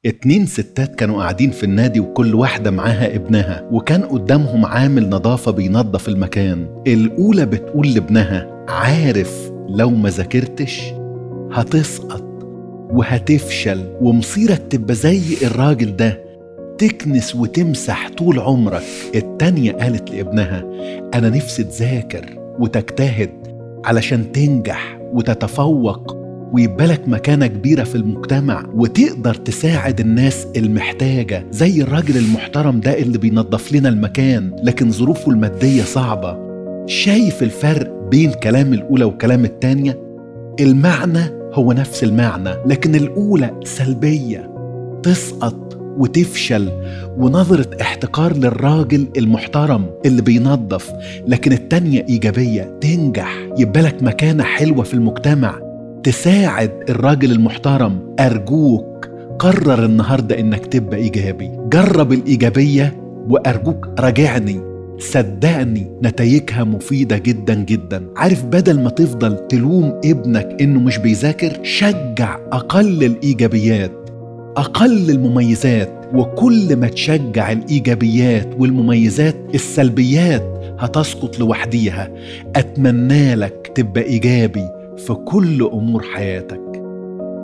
2 ستات كانوا قاعدين في النادي وكل واحدة معاها ابنها، وكان قدامهم عامل نظافة بينظف المكان. الأولى بتقول لابنها: عارف لو ما ذاكرتش هتسقط وهتفشل ومصيرك تبقى زي الراجل ده، تكنس وتمسح طول عمرك. التانية قالت لابنها: أنا نفسي تذاكر وتجتهد علشان تنجح وتتفوق ويبالك مكانة كبيرة في المجتمع وتقدر تساعد الناس المحتاجة زي الراجل المحترم ده اللي بينظف لنا المكان لكن ظروفه المادية صعبة. شايف الفرق بين كلام الأولى وكلام التانية؟ المعنى هو نفس المعنى، لكن الأولى سلبية، تسقط وتفشل ونظرة احتقار للراجل المحترم اللي بينظف، لكن التانية إيجابية، تنجح، يبالك مكانة حلوة في المجتمع، تساعد الراجل المحترم. أرجوك قرر النهاردة إنك تبقى إيجابي، جرب الإيجابية وأرجوك راجعني، صدقني نتائجها مفيدة جدا جدا. عارف، بدل ما تفضل تلوم ابنك إنه مش بيذاكر، شجع، أقل الإيجابيات، أقل المميزات، وكل ما تشجع الإيجابيات والمميزات السلبيات هتسقط لوحديها. أتمنى لك تبقى إيجابي في كل أمور حياتك.